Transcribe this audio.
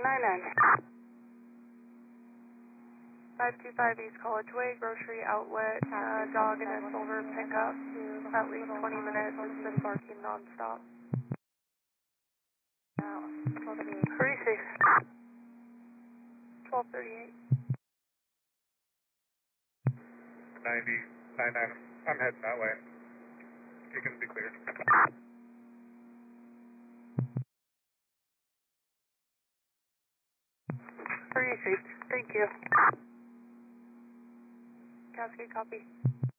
99. 525 East College Way, grocery outlet, dog and a silver pickup, at least 20 minutes, it's been barking non-stop. 36. 1238. 99. I'm heading that way. You can be clear. 36, thank you. Cascade copy.